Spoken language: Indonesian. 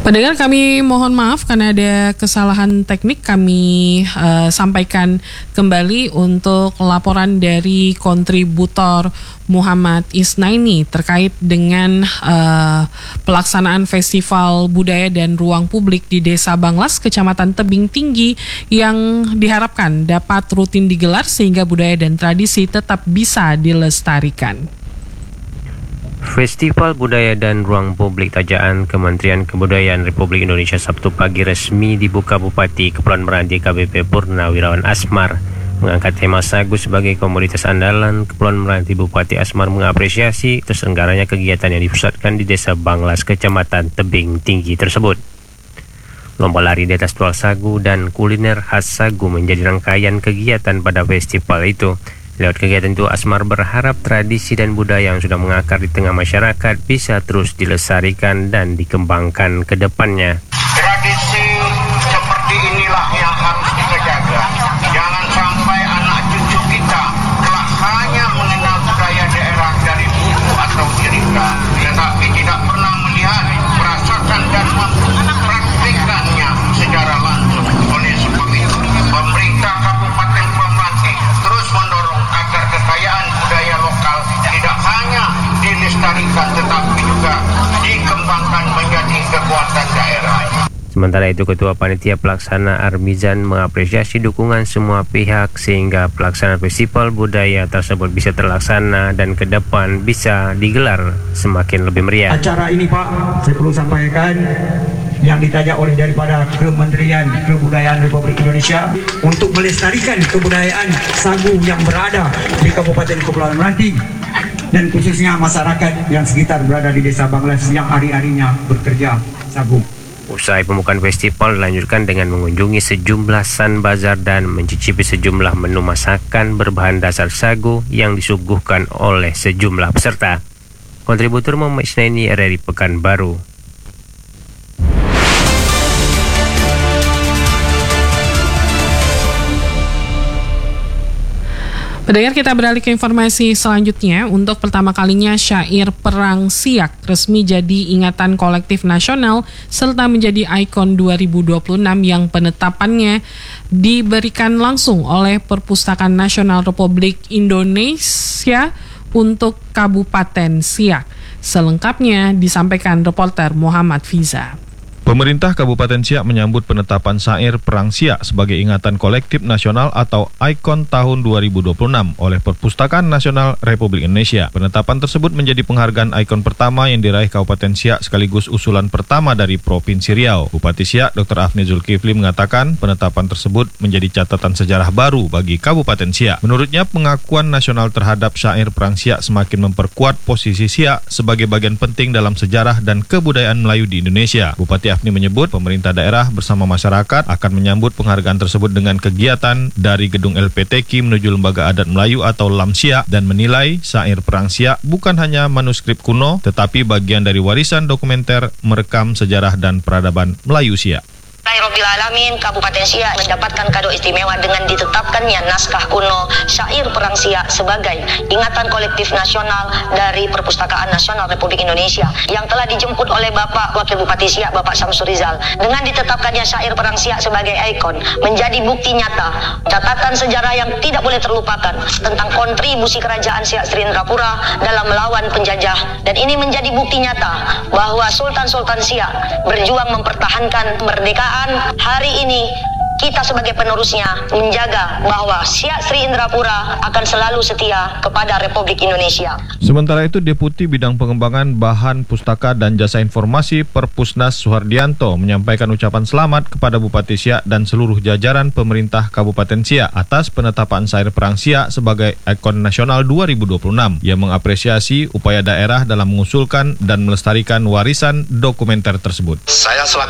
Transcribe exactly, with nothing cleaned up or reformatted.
Pendengar, kami mohon maaf karena ada kesalahan teknik. Kami uh, sampaikan kembali untuk laporan dari kontributor Muhammad Isnaini terkait dengan uh, pelaksanaan Festival Budaya dan Ruang Publik di Desa Banglas, Kecamatan Tebing Tinggi, yang diharapkan dapat rutin digelar sehingga budaya dan tradisi tetap bisa dilestarikan. Festival Budaya dan Ruang Publik Tajaan Kementerian Kebudayaan Republik Indonesia Sabtu pagi resmi dibuka Bupati Kepulauan Meranti K B P Purnawirawan Asmar. Mengangkat tema sagu sebagai komoditas andalan, Kepulauan Meranti Bupati Asmar mengapresiasi terselenggaranya kegiatan yang dipusatkan di Desa Banglas, Kecamatan Tebing Tinggi tersebut. Lomba lari di atas tual sagu dan kuliner khas sagu menjadi rangkaian kegiatan pada festival itu. Lewat kegiatan itu, Asmar berharap tradisi dan budaya yang sudah mengakar di tengah masyarakat bisa terus dilestarikan dan dikembangkan ke depannya. Tradisi seperti inilah yang harus kita jaga. Jangan sampai anak cucu kita telah hanya mengenal budaya daerah dari buku atau cerita, tetapi tidak pernah melihat, merasakan dan mempraktikkannya secara langsung. Oleh sebab itu, pemerintah Kabupaten Kepulauan Meranti terus mendorong agar kekayaan budaya lokal tidak hanya dilestarikan tetapi juga dikembangkan menjadi kekuatan daerah. Sementara itu, Ketua Panitia Pelaksana Armizan mengapresiasi dukungan semua pihak sehingga pelaksanaan festival budaya tersebut bisa terlaksana dan ke depan bisa digelar semakin lebih meriah. Acara ini, Pak, saya perlu sampaikan yang ditanya oleh daripada Kementerian Kebudayaan Republik Indonesia untuk melestarikan kebudayaan sagu yang berada di Kabupaten Kepulauan Meranti dan khususnya masyarakat yang sekitar berada di Desa Banglas yang hari-harinya bekerja sagu. Usai pembukaan festival dilanjutkan dengan mengunjungi sejumlah san bazar dan mencicipi sejumlah menu masakan berbahan dasar sagu yang disuguhkan oleh sejumlah peserta. Kontributor Muhammad Isnaini, R R I Pekanbaru. Pendengar, kita beralih ke informasi selanjutnya. Untuk pertama kalinya syair Perang Siak resmi jadi ingatan kolektif nasional serta menjadi ikon dua ribu dua puluh enam yang penetapannya diberikan langsung oleh Perpustakaan Nasional Republik Indonesia untuk Kabupaten Siak. Selengkapnya disampaikan reporter Muhammad Fiza. Pemerintah Kabupaten Siak menyambut penetapan syair Perang Siak sebagai ingatan kolektif nasional atau ikon tahun dua ribu dua puluh enam oleh Perpustakaan Nasional Republik Indonesia. Penetapan tersebut menjadi penghargaan ikon pertama yang diraih Kabupaten Siak sekaligus usulan pertama dari Provinsi Riau. Bupati Siak, Doktor Afni Zulkifli mengatakan penetapan tersebut menjadi catatan sejarah baru bagi Kabupaten Siak. Menurutnya, pengakuan nasional terhadap syair Perang Siak semakin memperkuat posisi Siak sebagai bagian penting dalam sejarah dan kebudayaan Melayu di Indonesia. Bupati Afni menyebut pemerintah daerah bersama masyarakat akan menyambut penghargaan tersebut dengan kegiatan dari Gedung L P T K I menuju Lembaga Adat Melayu atau Lam Siak dan menilai syair Perang Siak bukan hanya manuskrip kuno tetapi bagian dari warisan dokumenter merekam sejarah dan peradaban Melayu Siak. Alhamdulillahirrahmanirrahim, Kabupaten Siak mendapatkan kado istimewa dengan ditetapkannya naskah kuno syair Perang Siak sebagai ingatan kolektif nasional dari Perpustakaan Nasional Republik Indonesia yang telah dijemput oleh Bapak Wakil Bupati Siak, Bapak Samsur Rizal. Dengan ditetapkannya syair Perang Siak sebagai ikon menjadi bukti nyata catatan sejarah yang tidak boleh terlupakan tentang kontribusi Kerajaan Siak Sri Indrapura dalam melawan penjajah, dan ini menjadi bukti nyata bahwa Sultan-Sultan Siak berjuang mempertahankan kemerdekaan. Hari ini kita sebagai penerusnya menjaga bahwa Siak Sri Indrapura akan selalu setia kepada Republik Indonesia. Sementara itu, Deputi Bidang Pengembangan Bahan Pustaka dan Jasa Informasi Perpusnas Suhardianto menyampaikan ucapan selamat kepada Bupati Siak dan seluruh jajaran pemerintah Kabupaten Siak atas penetapan syair Perang Siak sebagai ikon nasional dua ribu dua puluh enam. Ia mengapresiasi upaya daerah dalam mengusulkan dan melestarikan warisan dokumenter tersebut. Saya selaku